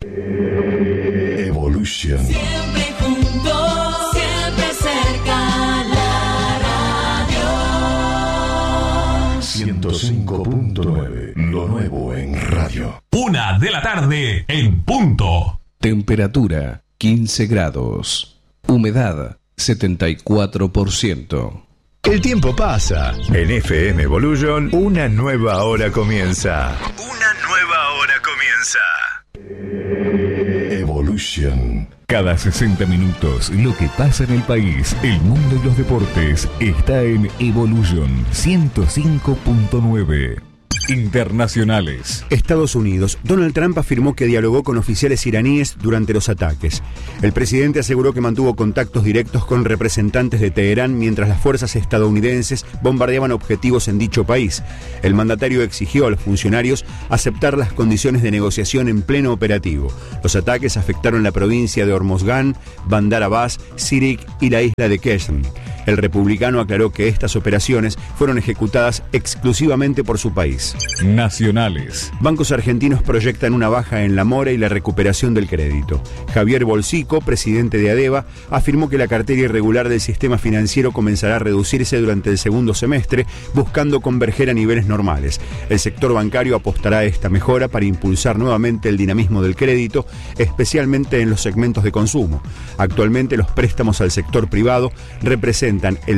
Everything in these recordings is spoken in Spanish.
Evolution. Siempre juntos, siempre cerca, la radio. 105.9, lo nuevo en radio. 1 de la tarde en punto. Temperatura 15 grados. Humedad 74%. El tiempo pasa. En FM Evolution, una nueva hora comienza. Una nueva hora comienza. Evolution. Cada 60 minutos, lo que pasa en el país, el mundo y los deportes está en Evolution 105.9. Internacionales. Estados Unidos. Donald Trump afirmó que dialogó con oficiales iraníes durante los ataques. El presidente aseguró que mantuvo contactos directos con representantes de Teherán mientras las fuerzas estadounidenses bombardeaban objetivos en dicho país. El mandatario exigió a los funcionarios aceptar las condiciones de negociación en pleno operativo. Los ataques afectaron la provincia de Hormozgan, Bandar Abbas, Sirik y la isla de Qeshm. El republicano aclaró que estas operaciones fueron ejecutadas exclusivamente por su país. Nacionales. Bancos argentinos proyectan una baja en la mora y la recuperación del crédito. Javier Bolsico, presidente de ADEVA, afirmó que la cartera irregular del sistema financiero comenzará a reducirse durante el segundo semestre, buscando converger a niveles normales. El sector bancario apostará a esta mejora para impulsar nuevamente el dinamismo del crédito, especialmente en los segmentos de consumo. Actualmente los préstamos al sector privado representan el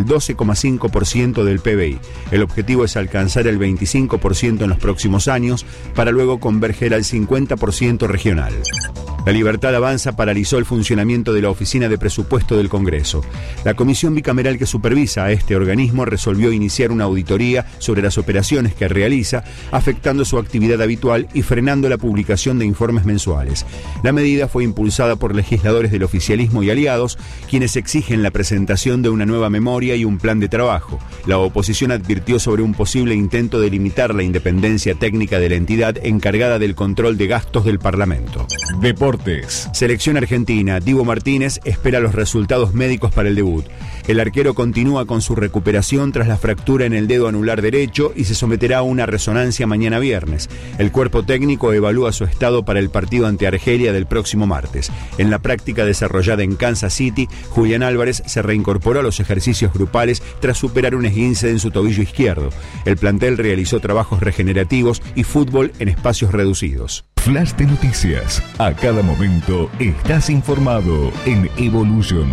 12,5% del PBI. El objetivo es alcanzar el 25% en los próximos años para luego converger al 50% regional. La Libertad Avanza paralizó el funcionamiento de la Oficina de Presupuesto del Congreso. La comisión bicameral que supervisa a este organismo resolvió iniciar una auditoría sobre las operaciones que realiza, afectando su actividad habitual y frenando la publicación de informes mensuales. La medida fue impulsada por legisladores del oficialismo y aliados, quienes exigen la presentación de una nueva memoria y un plan de trabajo. La oposición advirtió sobre un posible intento de limitar la independencia técnica de la entidad encargada del control de gastos del Parlamento. Deportes. Selección argentina. Dibu Martínez espera los resultados médicos para el debut. El arquero continúa con su recuperación tras la fractura en el dedo anular derecho y se someterá a una resonancia mañana viernes. El cuerpo técnico evalúa su estado para el partido ante Argelia del próximo martes. En la práctica desarrollada en Kansas City, Julián Álvarez se reincorporó a los ejercicios grupales tras superar un esguince en su tobillo izquierdo. El plantel realizó trabajos regenerativos y fútbol en espacios reducidos. Flash de noticias. A cada momento estás informado en Evolution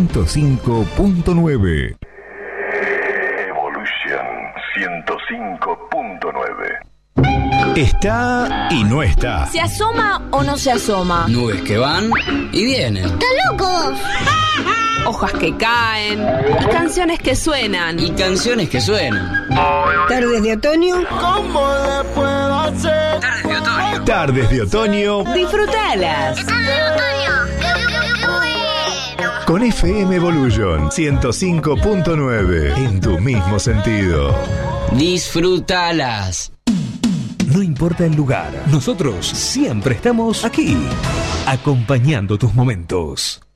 105.9. Evolution 105.9. Está y no está. ¿Se asoma o no se asoma? Nubes que van y vienen. ¡Están locos! Hojas que caen y canciones que suenan. Y canciones que suenan. ¿Tardes de otoño? ¿Cómo le puedo hacer? Tardes de otoño. Tardes de otoño. Disfrútalas. ¡Tardes de otoño! ¡Qué bueno! Con FM Evolution 105.9. En tu mismo sentido. Disfrútalas. No importa el lugar, nosotros siempre estamos aquí, acompañando tus momentos.